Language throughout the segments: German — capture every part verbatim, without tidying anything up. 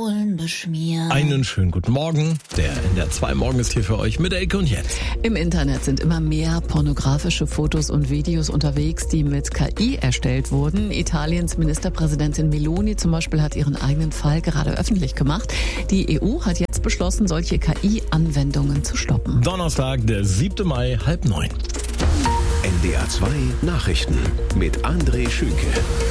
Sohlen beschmiert. Einen schönen guten Morgen. Der N D R zwei Morgen ist hier für euch mit Elke und Jens. Im Internet sind immer mehr pornografische Fotos und Videos unterwegs, die mit K I erstellt wurden. Italiens Ministerpräsidentin Meloni zum Beispiel hat ihren eigenen Fall gerade öffentlich gemacht. Die E U hat jetzt beschlossen, solche K I-Anwendungen zu stoppen. Donnerstag, der siebte Mai, halb neun. N D R zwei Nachrichten mit André Schünke.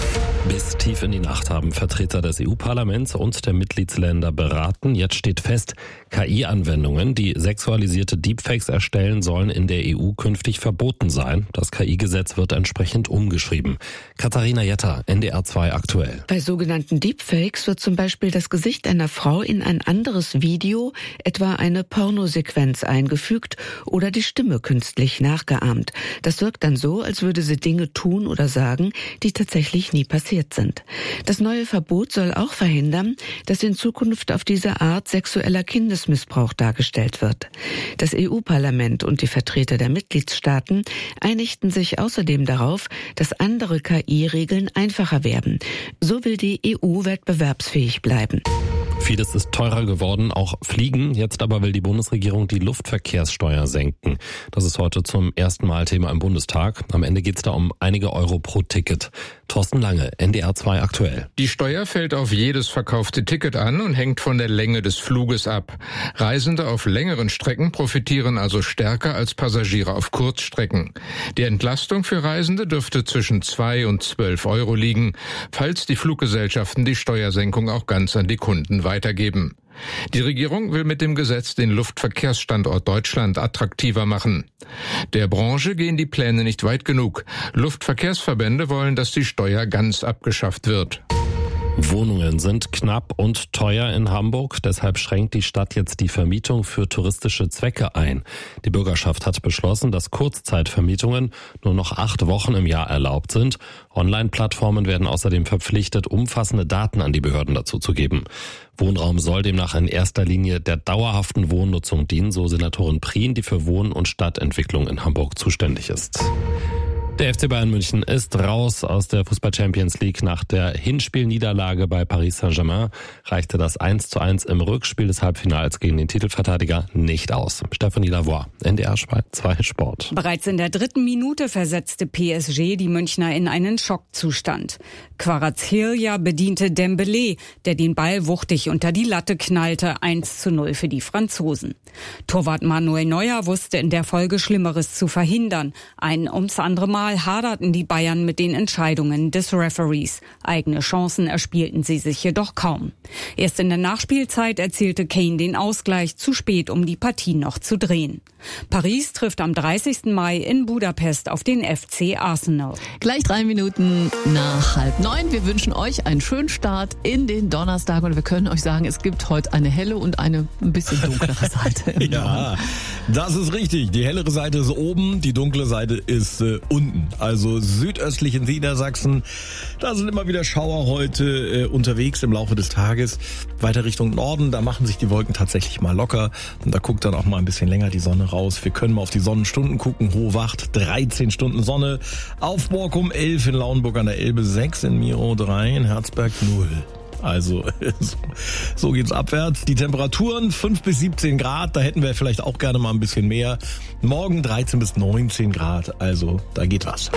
Bis tief in die Nacht haben Vertreter des E U-Parlaments und der Mitgliedsländer beraten. Jetzt steht fest, K I-Anwendungen, die sexualisierte Deepfakes erstellen, sollen in der E U künftig verboten sein. Das K I-Gesetz wird entsprechend umgeschrieben. Katharina Jetter, N D R zwei aktuell. Bei sogenannten Deepfakes wird zum Beispiel das Gesicht einer Frau in ein anderes Video, etwa eine Pornosequenz, eingefügt oder die Stimme künstlich nachgeahmt. Das wirkt dann so, als würde sie Dinge tun oder sagen, die tatsächlich nie passiert sind. Das neue Verbot soll auch verhindern, dass in Zukunft auf diese Art sexueller Kindesmissbrauch dargestellt wird. Das E U-Parlament und die Vertreter der Mitgliedstaaten einigten sich außerdem darauf, dass andere K I-Regeln einfacher werden. So will die E U wettbewerbsfähig bleiben. Vieles ist teurer geworden, auch Fliegen. Jetzt aber will die Bundesregierung die Luftverkehrssteuer senken. Das ist heute zum ersten Mal Thema im Bundestag. Am Ende geht es da um einige Euro pro Ticket. Thorsten Lange, N D R zwei aktuell. Die Steuer fällt auf jedes verkaufte Ticket an und hängt von der Länge des Fluges ab. Reisende auf längeren Strecken profitieren also stärker als Passagiere auf Kurzstrecken. Die Entlastung für Reisende dürfte zwischen zwei und zwölf Euro liegen, falls die Fluggesellschaften die Steuersenkung auch ganz an die Kunden weitergeben. Die Regierung will mit dem Gesetz den Luftverkehrsstandort Deutschland attraktiver machen. Der Branche gehen die Pläne nicht weit genug. Luftverkehrsverbände wollen, dass die Steuer ganz abgeschafft wird. Wohnungen sind knapp und teuer in Hamburg, deshalb schränkt die Stadt jetzt die Vermietung für touristische Zwecke ein. Die Bürgerschaft hat beschlossen, dass Kurzzeitvermietungen nur noch acht Wochen im Jahr erlaubt sind. Online-Plattformen werden außerdem verpflichtet, umfassende Daten an die Behörden dazu zu geben. Wohnraum soll demnach in erster Linie der dauerhaften Wohnnutzung dienen, so Senatorin Prien, die für Wohn- und Stadtentwicklung in Hamburg zuständig ist. Der F C Bayern München ist raus aus der Fußball-Champions League. Nach der Hinspielniederlage bei Paris Saint-Germain reichte das eins zu eins im Rückspiel des Halbfinals gegen den Titelverteidiger nicht aus. Stefanie Lavoie, N D R zwei Sport. Bereits in der dritten Minute versetzte P S G die Münchner in einen Schockzustand. Kvaratskhelia bediente Dembélé, der den Ball wuchtig unter die Latte knallte. eins zu null für die Franzosen. Torwart Manuel Neuer wusste in der Folge Schlimmeres zu verhindern. Ein ums andere Mal haderten die Bayern mit den Entscheidungen des Referees. Eigene Chancen erspielten sie sich jedoch kaum. Erst in der Nachspielzeit erzielte Kane den Ausgleich, zu spät, um die Partie noch zu drehen. Paris trifft am dreißigsten Mai in Budapest auf den F C Arsenal. Gleich drei Minuten nach halb neun. Wir wünschen euch einen schönen Start in den Donnerstag und wir können euch sagen, es gibt heute eine helle und eine ein bisschen dunklere Seite. Ja, das ist richtig. Die hellere Seite ist oben, die dunkle Seite ist äh, unten. Also südöstlich in Niedersachsen, da sind immer wieder Schauer heute äh, unterwegs im Laufe des Tages. Weiter Richtung Norden, da machen sich die Wolken tatsächlich mal locker und da guckt dann auch mal ein bisschen länger die Sonne raus. Wir können mal auf die Sonnenstunden gucken. Hohwacht, dreizehn Stunden Sonne. Auf Borkum elf, in Lauenburg an der Elbe sechs, in Miro drei, in Herzberg null. Also so, so geht's abwärts. Die Temperaturen fünf bis siebzehn Grad, da hätten wir vielleicht auch gerne mal ein bisschen mehr. Morgen dreizehn bis neunzehn Grad, also da geht was.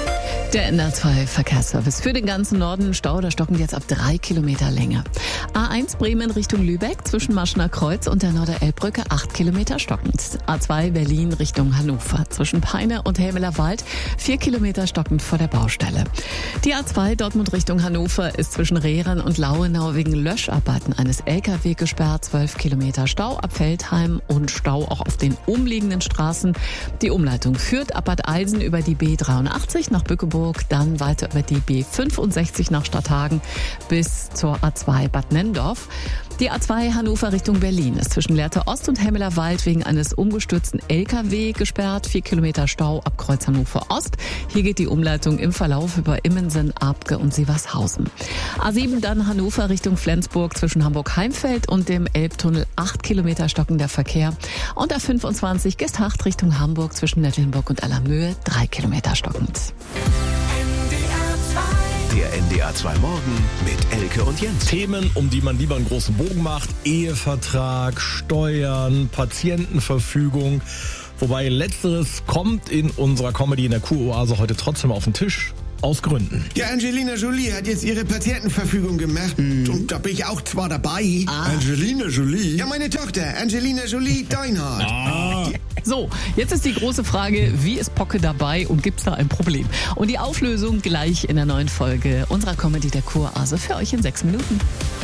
Der N D R zwei Verkehrsservice für den ganzen Norden. Stau, da stocken jetzt ab drei Kilometer Länge. A eins Bremen Richtung Lübeck zwischen Maschener Kreuz und der Norder-Elb-Brücke acht Kilometer stockend. A zwei Berlin Richtung Hannover zwischen Peine und Helmeler Wald vier Kilometer stockend vor der Baustelle. Die A zwei Dortmund Richtung Hannover ist zwischen Rehren und Lauenau wegen Löscharbeiten eines L K W gesperrt. zwölf Kilometer Stau ab Feldheim und Stau auch auf den umliegenden Straßen. Die Umleitung führt ab Bad Eilsen über die B dreiundachtzig nach Bückeburg, dann weiter über die B fünfundsechzig nach Stadthagen bis zur A zwei Bad Nenndorf. Die A zwei Hannover Richtung Berlin ist zwischen Lehrte Ost und Helmeler Wald wegen eines umgestürzten L K W gesperrt. Vier Kilometer Stau ab Kreuz Hannover Ost. Hier geht die Umleitung im Verlauf über Immensen, Abke und Sievershausen. A sieben dann Hannover Richtung Flensburg zwischen Hamburg-Heimfeld und dem Elbtunnel. Acht Kilometer stockender Verkehr. Und A fünfundzwanzig Gesthacht Richtung Hamburg zwischen Nettelnburg und Allermöhe. Drei Kilometer stockend. N D R zwei Der N D R zwei Morgen mit Elke und Jens. Themen, um die man lieber einen großen Bogen macht. Ehevertrag, Steuern, Patientenverfügung. Wobei letzteres kommt in unserer Comedy in der Kuroase heute trotzdem auf den Tisch. Aus Gründen. Ja, Angelina Jolie hat jetzt ihre Patientenverfügung gemacht. Mhm. Und da bin ich auch zwar dabei. Ah. Angelina Jolie? Ja, meine Tochter, Angelina Jolie Deinhardt. Ah. So, jetzt ist die große Frage, wie ist Pocke dabei und gibt's da ein Problem? Und die Auflösung gleich in der neuen Folge unserer Comedy der Kuroase für euch in sechs Minuten.